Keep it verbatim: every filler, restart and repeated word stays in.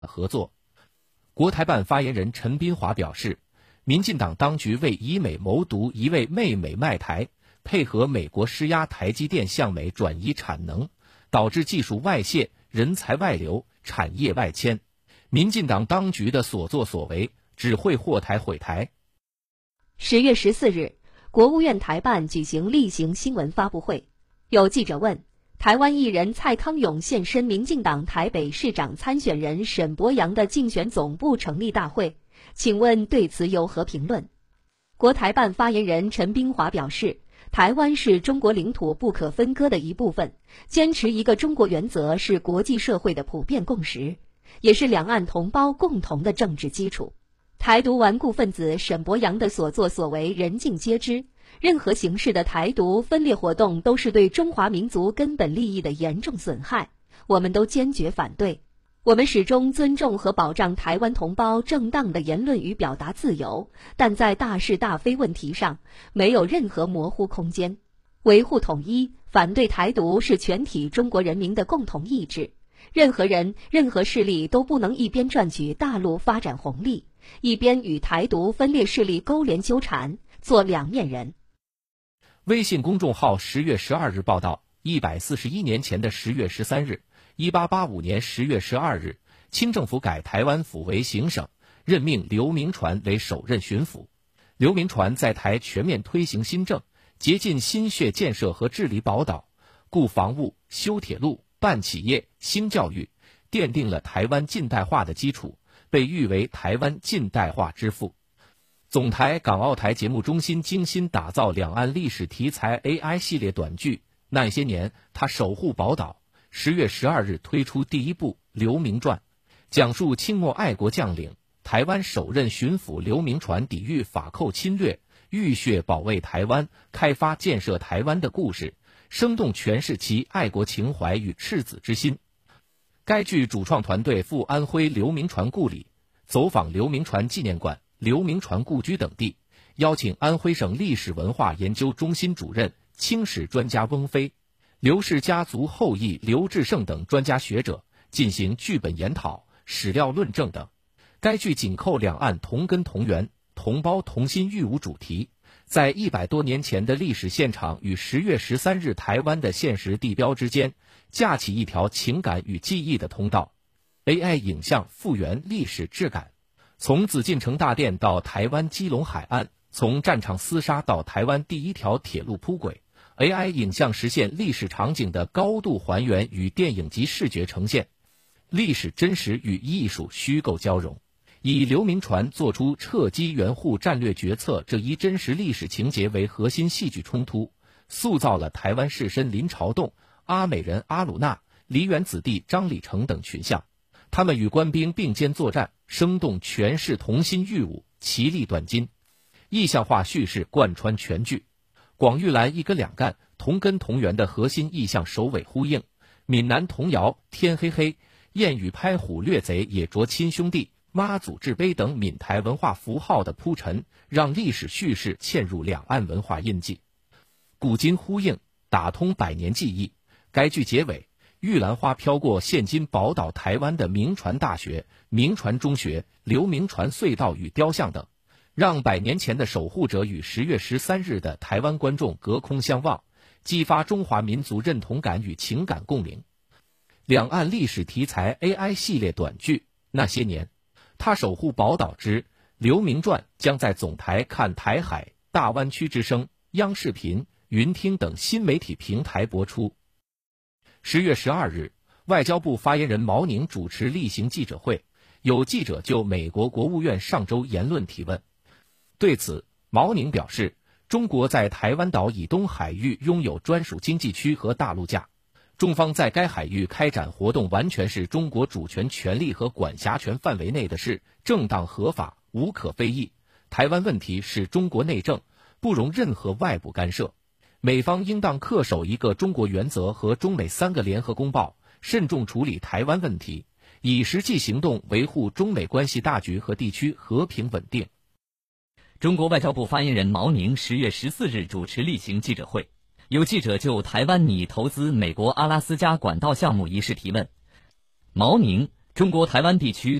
合作。国台办发言人陈斌华表示，民进党当局为以美谋独，一味媚美卖台，配合美国施压台积电向美转移产能，导致技术外泄、人才外流、产业外迁。民进党当局的所作所为只会祸台毁台。 十月十四日，国务院台办举行例行新闻发布会，有记者问，台湾艺人蔡康永现身民进党台北市长参选人沈伯洋的竞选总部成立大会，请问对此有何评论？国台办发言人陈斌华表示，台湾是中国领土不可分割的一部分，坚持一个中国原则是国际社会的普遍共识，也是两岸同胞共同的政治基础。台独顽固分子沈伯洋的所作所为人尽皆知，任何形式的台独分裂活动都是对中华民族根本利益的严重损害，我们都坚决反对。我们始终尊重和保障台湾同胞正当的言论与表达自由，但在大是大非问题上没有任何模糊空间。维护统一，反对台独是全体中国人民的共同意志，任何人、任何势力都不能一边赚取大陆发展红利，一边与台独分裂势力勾连纠缠，做两面人。 微信公众号十月十二日报道，一百四十一年前的十月十三日，一八八五年十月十二日，清政府改台湾府为行省，任命刘铭传为首任巡抚。刘铭传在台全面推行新政，竭尽心血建设和治理宝岛，固防务、修铁路、办企业、兴教育，奠定了台湾近代化的基础，被誉为台湾近代化之父。总台港澳台节目中心精心打造两岸历史题材 A I 系列短剧，那些年他守护宝岛。十月十二日推出第一部《刘铭传》，讲述清末爱国将领、台湾首任巡抚刘铭传抵御法寇侵略，浴血保卫台湾、开发建设台湾的故事，生动诠释其爱国情怀与赤子之心。该剧主创团队赴安徽刘铭传故里，走访刘铭传纪念馆、刘铭传故居等地，邀请安徽省历史文化研究中心主任、清史专家翁飞、刘氏家族后裔刘志胜等专家学者进行剧本研讨、史料论证等。该剧紧扣两岸同根同源、同胞同心御侮主题，在一百多年前的历史现场与十月十三日台湾的现实地标之间，架起一条情感与记忆的通道。A I 影像复原历史质感，从紫禁城大殿到台湾基隆海岸，从战场厮杀到台湾第一条铁路铺轨， A I 影像实现历史场景的高度还原与电影级视觉呈现，历史真实与艺术虚构交融，以刘铭传做出撤机援沪战略决策这一真实历史情节为核心戏剧冲突，塑造了台湾士绅林朝栋、阿美人阿鲁纳、梨园子弟张礼成等群像，他们与官兵并肩作战，生动诠释同心御侮，其利断金。意象化叙事贯穿全剧，广玉兰一根两干、同根同源的核心意象首尾呼应，闽南童谣天黑黑、燕语拍虎掠贼也着亲兄弟、妈祖制碑等闽台文化符号的铺陈，让历史叙事嵌入两岸文化印记，古今呼应，打通百年记忆。该剧结尾，玉兰花飘过现今宝岛台湾的铭传大学、铭传中学、刘铭传隧道与雕像等，让百年前的守护者与十月十三日的台湾观众隔空相望，激发中华民族认同感与情感共鸣。两岸历史题材 A I 系列短剧那些年，他守护宝岛之刘铭传将在总台看台海、大湾区之声、央视频、云听等新媒体平台播出。十月十二日，外交部发言人毛宁主持例行记者会，有记者就美国国务院上周言论提问。对此，毛宁表示，中国在台湾岛以东海域拥有专属经济区和大陆架，中方在该海域开展活动完全是中国主权权利和管辖权范围内的事，正当合法，无可非议。台湾问题是中国内政，不容任何外部干涉。美方应当恪守一个中国原则和中美三个联合公报，慎重处理台湾问题，以实际行动维护中美关系大局和地区和平稳定。 中国外交部发言人毛宁十月十四日主持例行记者会，有记者就台湾拟投资美国阿拉斯加管道项目一事提问。毛宁中国台湾地区